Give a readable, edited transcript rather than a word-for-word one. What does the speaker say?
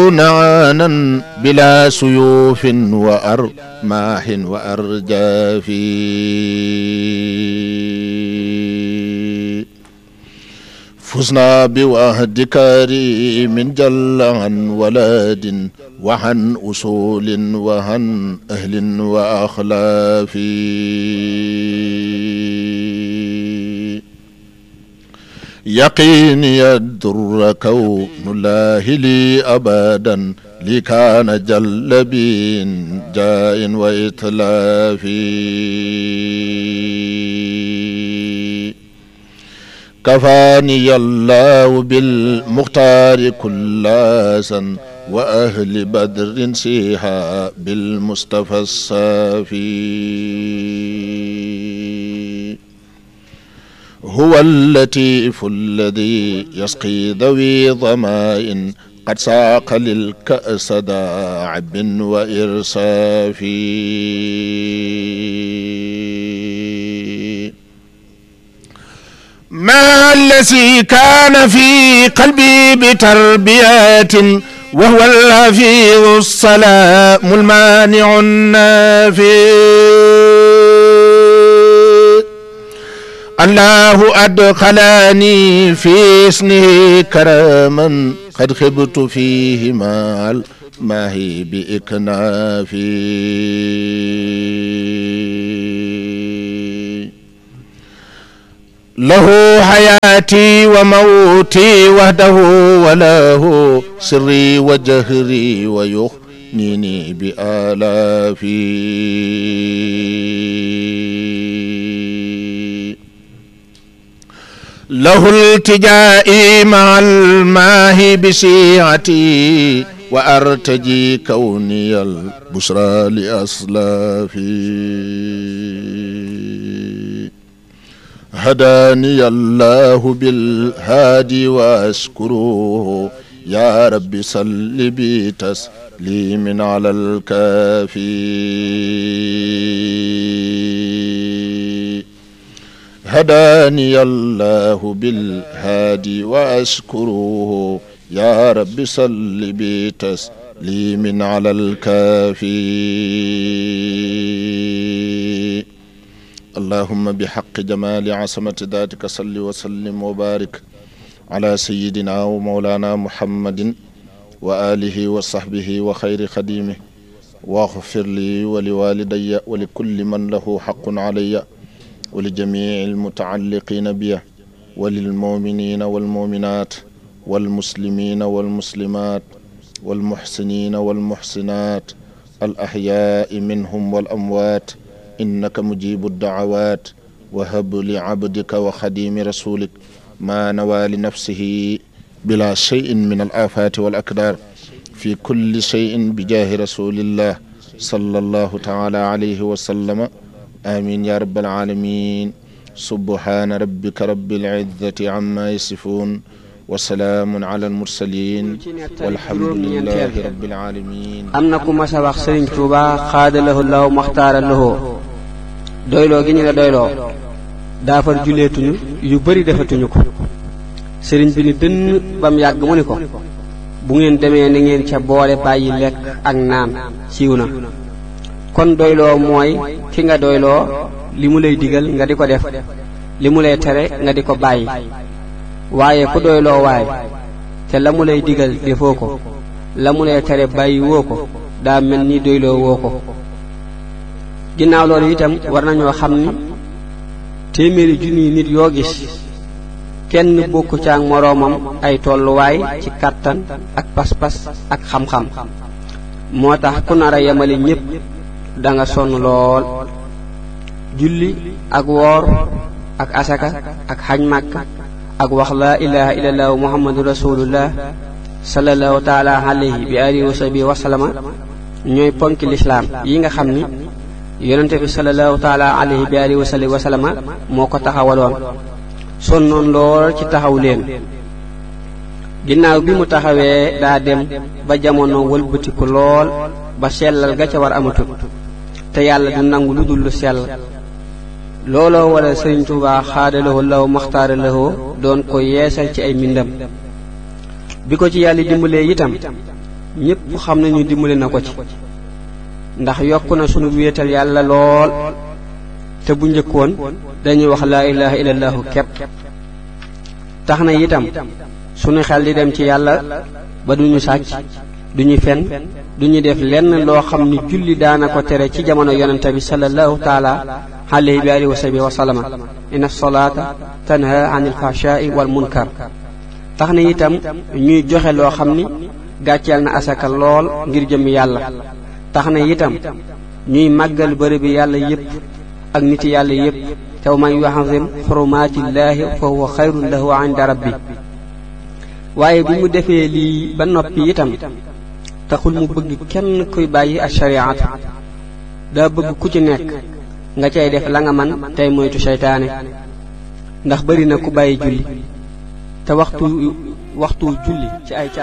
نعانا بلا سيوف وأرماح وأرجاف فزنا بوهد كريم جل عن ولد وعن أصول وعن أهل وأخلاف يقيني الدر كون الله لي أبدا لي كان جل بين جاء وإتلاف كفاني الله بالمختار كل سن وأهل بدر سيها بالمصطفى الصافي هو اللطيف الذي يسقي ذوي ظماء قد ساق للكأس داعب وإرصاف ما الذي كان في قلبي بتربية وهو الحفيظ السلام المانع النافع الله أدخلني في اسمه كراما قد خبت فيه مع الماهي بإكنافي له حياتي وموتي وحده وله سري وجهري ويغنيني بآلافي له التجائي مع الماهي بشيعتي وأرتجي كوني البشرى لأسلافي هداني الله بالهادي وأشكره يا رب صل بتسليم على الكافي هداني الله بالهادي وأشكره يا رب صل بتسليم على الكافي اللهم بحق جمال عصمة ذاتك صل وسلم وبارك على سيدنا ومولانا محمد وآله وصحبه وخير خديمه واغفر لي ولوالدي ولكل من له حق علي ولجميع المتعلقين بي وللمؤمنين والمؤمنات والمسلمين والمسلمات والمحسنين والمحسنات الأحياء منهم والأموات إنك مجيب الدعوات وهب لعبدك وخديم رسولك ما نوى لنفسه بلا شيء من الآفات والأكدار في كل شيء بجاه رسول الله صلى الله تعالى عليه وسلم آمين يا رب العالمين سبحان ربك رب العزة عما يصفون وسلام على المرسلين والحمد لله رب العالمين أمنكم ما سبق سرين توبا خاد له الله مختار له doyloo gi ñu la doyloo daafar juleetuñu yu bari defatuñu ko sëriñ bi ni dënn bam yàgg mu ni ko bu ngeen demee na ngeen ca boole bàyyi lekk ak naan siiw na kon doyloo mooy ki nga doyloo li mu lay digal nga di ko def li mu lay tere nga di ko bàyyi waaye ku doyloo waay te la mu lay digal defoo ko la mu lay tere bàyyi woo ko daa mel ni doyloo woo ko ginnaaw loolu itam war nañoo xam ni téeméeri junniy nit yoo gis kenn bokku ca ak moroomam ay tolluwaay ci kàttan ak pas-pas ak xam-xam moo tax ku nar a yemale ñépp da nga sonn lool julli ak woor ak asaka ak xaj màkka ak wax laa ilaha illallah muhammadu rasulullah sallallahu taala alayhi bi alihi wa sahbihi wa sallama ñooy ponki lislaam yi nga xam ni yonente bi sallallahu taala alayhi bi alihi wa sallama moo ko taxawaloon sonnoon lool ci taxaw leen ginnaaw bi mu taxawee daa dem ba jamono wëlbatiku lool ba sellal ga ca war amatut te yàlla du nangu lu dul lu sell looloo wala Sëriñ Tuubaa xaadalawoo law maxtaaralawoo doon ko yeesal ci ay mbindam bi ko ci yàlla dimbalee itam ñépp xam nañu dimbali na ko ci ndax yokku na sunu wéetal yàlla lool te bu njëkkoon dañuy wax laa ilaha illallahu kepp tax na itam sunu xel di dem ci yàlla ba duñu sàcc duñu fen duñu def lenn loo xam ni julli daana ko tere ci jamono yonente bi sallallahu taala alayhi bi alihi wa sahbihi wa sallama inna salaata tanha anil fahshaai wal munkar tax na itam ñuy joxe loo xam ni gàcceel na asaka lool ngir jëmmi yàlla tax na itam ñuy màggal bërëb bi yàlla yépp ak niti yàlla yépp te man yu'azzim xurumaatillaahi fa huwa xayrun lahu inda rabbi waaye bi mu defee lii ba noppi itam taxul mu bëgg kenn kuy bàyyi ak shariatu daa bëgg ku ci nekk nga cay def la nga man tey moytu seytaane ndax bari na ku bàyyi julli te waxtu julli ci ay